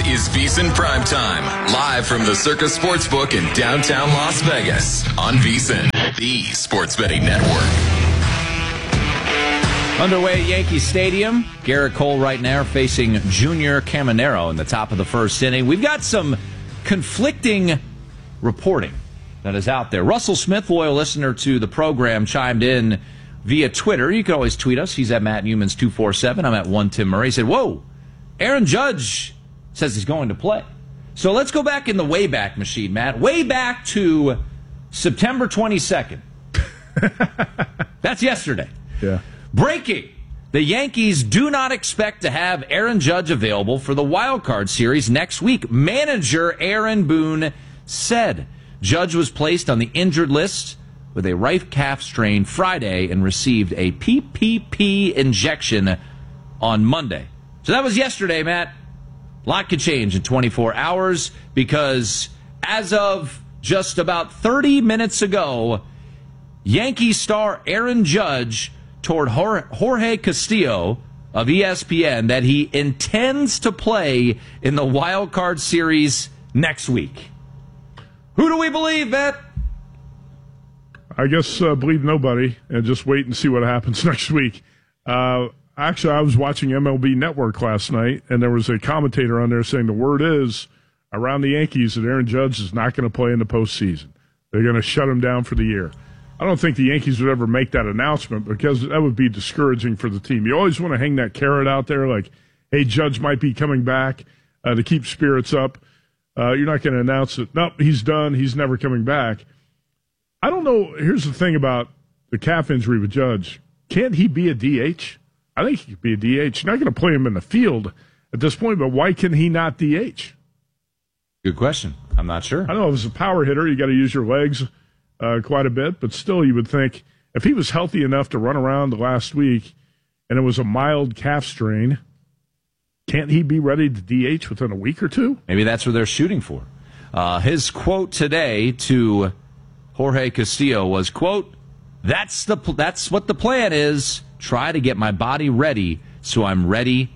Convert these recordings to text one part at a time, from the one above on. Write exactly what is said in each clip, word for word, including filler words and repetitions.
is VEASAN Primetime, live from the Circus Sportsbook in downtown Las Vegas on VEASAN, the sports betting network. Underway at Yankee Stadium, Garrett Cole right now facing Junior Caminero in the top of the first inning. We've got some conflicting reporting that is out there. Russell Smith, loyal listener to the program, chimed in via Twitter. You can always tweet us. He's at Matt Newmans two four seven. I'm at one Tim Murray. He said, whoa, Aaron Judge says he's going to play. So let's go back in the Wayback Machine, Matt. Way back to September twenty-second. That's yesterday. Yeah. Breaking. The Yankees do not expect to have Aaron Judge available for the wild card series next week. Manager Aaron Boone said Judge was placed on the injured list with a right calf strain Friday and received a P P P injection on Monday. So that was yesterday, Matt. A lot could change in twenty-four hours because as of just about thirty minutes ago, Yankee star Aaron Judge told Jorge Castillo of E S P N that he intends to play in the wild card series next week. Who do we believe, Matt? I guess uh, believe nobody and just wait and see what happens next week. Uh, actually, I was watching M L B Network last night, and there was a commentator on there saying the word is around the Yankees that Aaron Judge is not going to play in the postseason. They're going to shut him down for the year. I don't think the Yankees would ever make that announcement because that would be discouraging for the team. You always want to hang that carrot out there like, hey, Judge might be coming back uh, to keep spirits up. Uh, you're not going to announce it. Nope, he's done. He's never coming back. I don't know. Here's the thing about the calf injury with Judge. Can't he be a D H? I think he could be a D H. You're not going to play him in the field at this point, but why can he not D H? Good question. I'm not sure. I know as a power hitter, you got to use your legs Uh, quite a bit, but still you would think if he was healthy enough to run around the last week and it was a mild calf strain, can't he be ready to D H within a week or two? Maybe that's what they're shooting for. Uh, his quote today to Jorge Castillo was, quote, that's the that's what the plan is. Try to get my body ready so I'm ready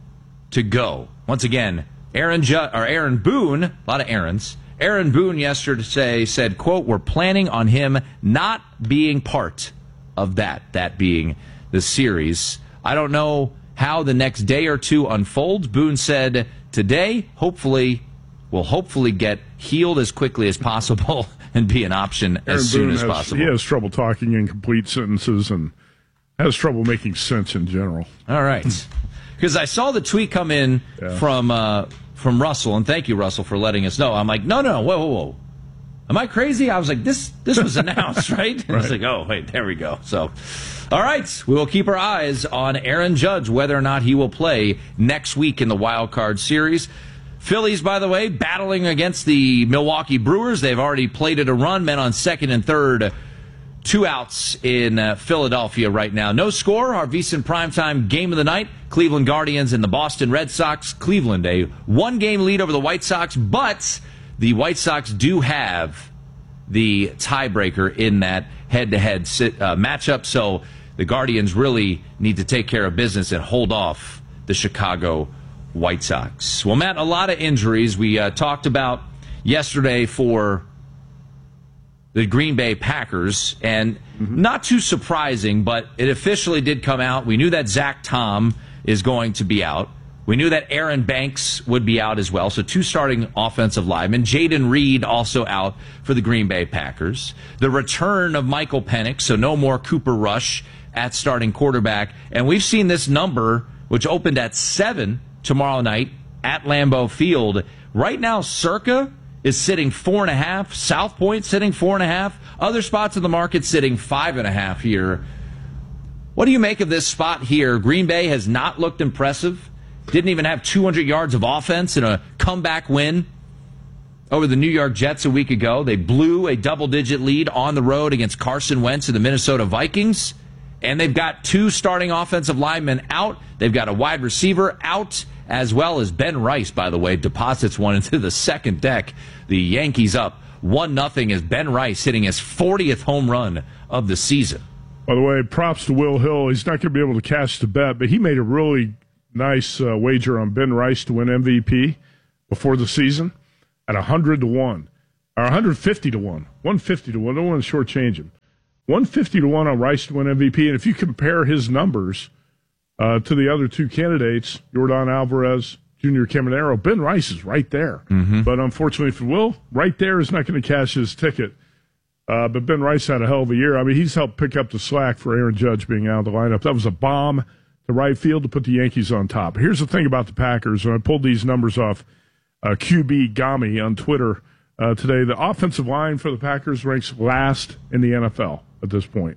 to go. Once again, Aaron Ju- or Aaron Boone, a lot of Aarons, Aaron Boone yesterday said, quote, we're planning on him not being part of that, that being the series. I don't know how the next day or two unfolds. Boone said today, hopefully, will hopefully get healed as quickly as possible and be an option Aaron as soon Boone as has, possible. He has trouble talking in complete sentences and has trouble making sense in general. All right. Because I saw the tweet come in yeah. from uh, from Russell, and thank you, Russell, for letting us know. I'm like, no, no, whoa, whoa, whoa. Am I crazy? I was like, this this was announced, right? And right. I was like, oh, wait, there we go. So, all right, we will keep our eyes on Aaron Judge, whether or not he will play next week in the wild card series. Phillies, by the way, battling against the Milwaukee Brewers. They've already plated a run, men on second and third. Two outs in uh, Philadelphia right now. No score. Our VEASAN Primetime game of the night. Cleveland Guardians and the Boston Red Sox. Cleveland, a one-game lead over the White Sox, but the White Sox do have the tiebreaker in that head-to-head sit, uh, matchup, so the Guardians really need to take care of business and hold off the Chicago White Sox. Well, Matt, a lot of injuries. We uh, talked about yesterday for the Green Bay Packers, and mm-hmm. not too surprising, but it officially did come out. We knew that Zach Tom is going to be out. We knew that Aaron Banks would be out as well, so two starting offensive linemen. Jaden Reed also out for the Green Bay Packers. The return of Michael Penix, so no more Cooper Rush at starting quarterback. And we've seen this number, which opened at seven tomorrow night at Lambeau Field. Right now, Circa is sitting four and a half. South Point sitting four and a half. Other spots in the market sitting five and a half here. What do you make of this spot here? Green Bay has not looked impressive. Didn't even have two hundred yards of offense in a comeback win over the New York Jets a week ago. They blew a double-digit lead on the road against Carson Wentz and the Minnesota Vikings. And they've got two starting offensive linemen out. They've got a wide receiver out, as well as Ben Rice, by the way, deposits one into the second deck. The Yankees up one nothing as Ben Rice hitting his fortieth home run of the season. By the way, props to Will Hill. He's not going to be able to cash the bet, but he made a really nice uh, wager on Ben Rice to win M V P before the season at one hundred to one, or one hundred fifty to one, one hundred fifty to one. I don't want to shortchange him. one hundred fifty to one on Rice to win M V P. And if you compare his numbers uh, to the other two candidates, Yordan Alvarez, Junior Caminero, Ben Rice is right there. Mm-hmm. But unfortunately for Will, right there is not going to cash his ticket. Uh, but Ben Rice had a hell of a year. I mean, he's helped pick up the slack for Aaron Judge being out of the lineup. That was a bomb to right field to put the Yankees on top. Here's the thing about the Packers, and I pulled these numbers off uh, Q B Gami on Twitter uh, today. The offensive line for the Packers ranks last in the N F L at this point.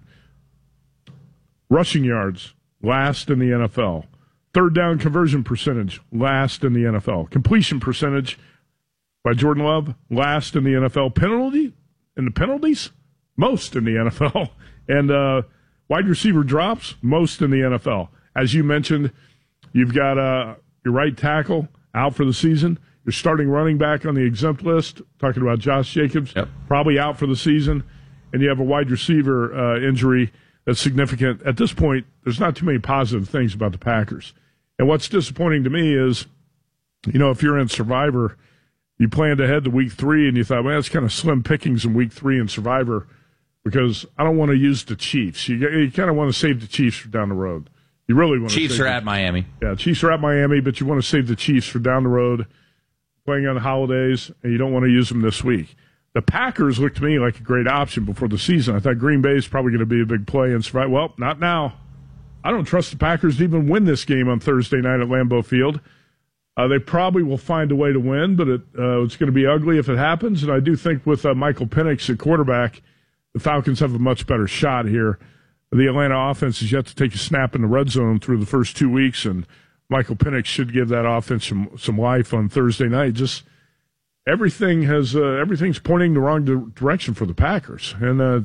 Rushing yards, last in the N F L. Third down conversion percentage, last in the N F L. Completion percentage by Jordan Love, last in the N F L. Penalty, in the penalties, most in the N F L. And uh, wide receiver drops, most in the N F L. As you mentioned, you've got uh, your right tackle out for the season. You're starting running back on the exempt list, talking about Josh Jacobs, yep. probably out for the season. And you have a wide receiver uh, injury that's significant. At this point, there's not too many positive things about the Packers. And what's disappointing to me is, you know, if you're in Survivor, you planned ahead to week three and you thought, well, it's kind of slim pickings in week three in Survivor because I don't want to use the Chiefs. You, you kind of want to save the Chiefs for down the road. You really want to Chiefs save are the, at Miami. Yeah, Chiefs are at Miami, but you want to save the Chiefs for down the road, playing on the holidays, and you don't want to use them this week. The Packers looked to me like a great option before the season. I thought Green Bay is probably going to be a big play in Survivor. Well, not now. I don't trust the Packers to even win this game on Thursday night at Lambeau Field. Uh, they probably will find a way to win, but it, uh, it's going to be ugly if it happens. And I do think with uh, Michael Penix at quarterback, the Falcons have a much better shot here. The Atlanta offense has yet to take a snap in the red zone through the first two weeks, and Michael Penix should give that offense some, some life on Thursday night. Just everything has uh, everything's pointing the wrong di- direction for the Packers. And uh,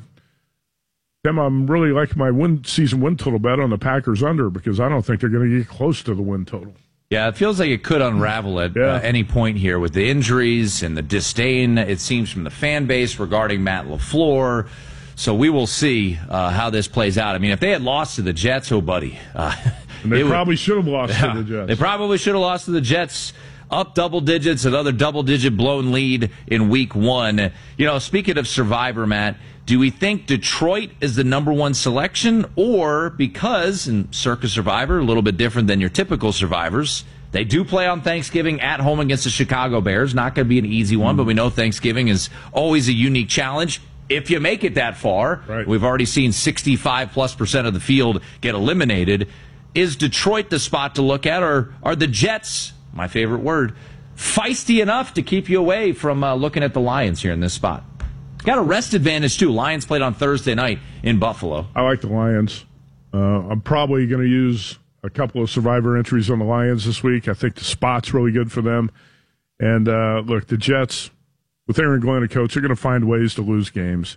Tim, I'm really liking my win season win total bet on the Packers under because I don't think they're going to get close to the win total. Yeah, it feels like it could unravel at yeah. uh, any point here with the injuries and the disdain, it seems, from the fan base regarding Matt LaFleur. So we will see uh, how this plays out. I mean, if they had lost to the Jets, oh, buddy. Uh, and they probably would, should have lost yeah, to the Jets. They probably should have lost to the Jets. Up double digits, another double-digit blown lead in week one. You know, speaking of Survivor, Matt, do we think Detroit is the number one selection? Or because, in Circa Survivor, a little bit different than your typical Survivors, they do play on Thanksgiving at home against the Chicago Bears. Not going to be an easy one, mm. but we know Thanksgiving is always a unique challenge. If you make it that far, right. We've already seen sixty-five plus percent of the field get eliminated. Is Detroit the spot to look at, or are the Jets, my favorite word, feisty enough to keep you away from uh, looking at the Lions here in this spot? Got a rest advantage, too. Lions played on Thursday night in Buffalo. I like the Lions. Uh, I'm probably going to use a couple of Survivor entries on the Lions this week. I think the spot's really good for them. And, uh, look, the Jets, with Aaron Glenn, a coach, are going to find ways to lose games.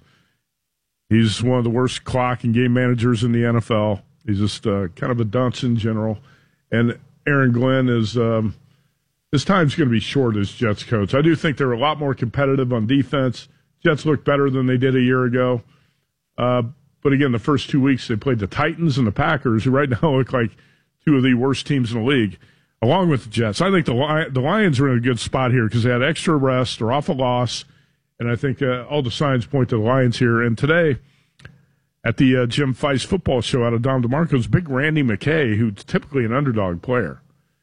He's one of the worst clock and game managers in the N F L. He's just uh, kind of a dunce in general. And Aaron Glenn is um, his time's going to be short as Jets coach. I do think they're a lot more competitive on defense. Jets look better than they did a year ago. Uh, but again, the first two weeks they played the Titans and the Packers, who right now look like two of the worst teams in the league, along with the Jets. I think the Li- the Lions are in a good spot here because they had extra rest. They're off a loss. And I think uh, all the signs point to the Lions here. And today, at the uh, Jim Feist football show out of Dom DeMarco's, big Randy McKay, who's typically an underdog player,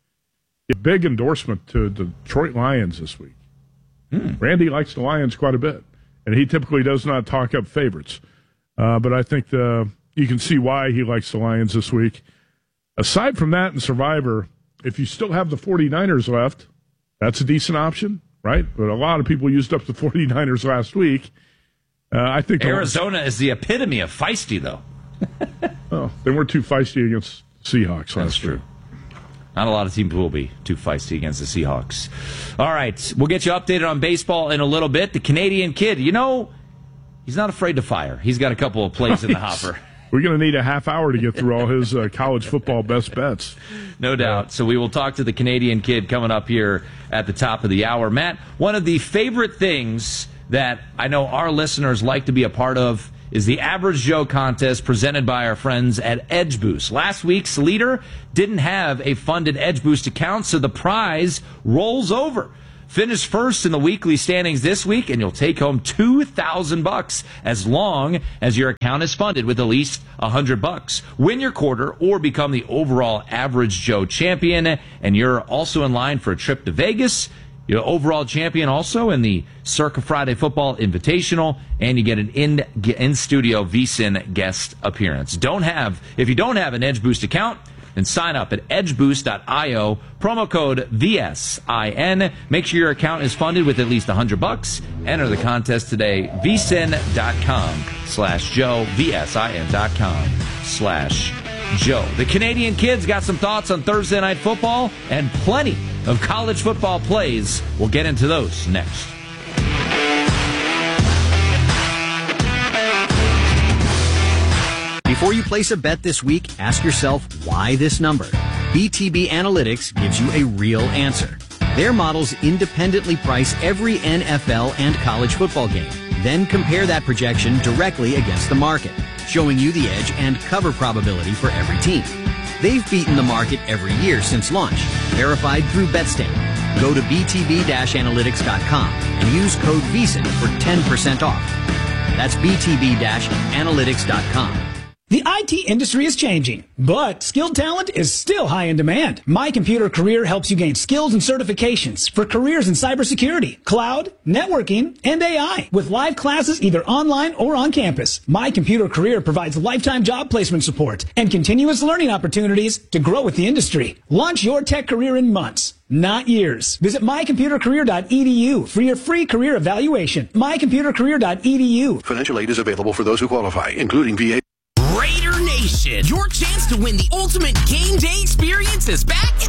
a big endorsement to the Detroit Lions this week. Hmm. Randy likes the Lions quite a bit, and he typically does not talk up favorites. Uh, but I think the, you can see why he likes the Lions this week. Aside from that in Survivor, if you still have the 49ers left, that's a decent option. Right? But a lot of people used up the 49ers last week. Uh, I think Arizona the, is the epitome of feisty, though. Oh, they weren't too feisty against Seahawks last That's true. week. Not a lot of teams will be too feisty against the Seahawks. All right, we'll get you updated on baseball in a little bit. The Canadian kid, you know, he's not afraid to fire. He's got a couple of plays in the hopper. We're going to need a half hour to get through all his uh, college football best bets. No doubt. So we will talk to the Canadian kid coming up here at the top of the hour. Matt, one of the favorite things that I know our listeners like to be a part of is the Average Joe contest presented by our friends at Edge Boost. Last week's leader didn't have a funded Edge Boost account, so the prize rolls over. Finish first in the weekly standings this week, and you'll take home two thousand bucks as long as your account is funded with at least one hundred bucks. Win your quarter or become the overall Average Joe champion, and you're also in line for a trip to Vegas. You're overall champion also in the Circa Friday Football Invitational, and you get an in in studio VSiN guest appearance. Don't have if you don't have an Edge Boost account, then sign up at edge boost dot io, promo code V S I N. Make sure your account is funded with at least one hundred bucks. Enter the contest today, vsin.com slash Joe, vsin.com slash Joe. The Canadian kids got some thoughts on Thursday Night Football and plenty of college football plays. We'll get into those next. Before you place a bet this week, ask yourself, why this number? B T B Analytics gives you a real answer. Their models independently price every N F L and college football game, then compare that projection directly against the market, showing you the edge and cover probability for every team. They've beaten the market every year since launch, verified through BetStamp. Go to b t b dash analytics dot com and use code VSiN for ten percent off. That's b t b dash analytics dot com. The I T industry is changing, but skilled talent is still high in demand. My Computer Career helps you gain skills and certifications for careers in cybersecurity, cloud, networking, and A I. With live classes either online or on campus, My Computer Career provides lifetime job placement support and continuous learning opportunities to grow with the industry. Launch your tech career in months, not years. Visit my computer career dot e d u for your free career evaluation. my computer career dot e d u. Financial aid is available for those who qualify, including V A. Raider Nation, your chance to win the ultimate game day experience is back at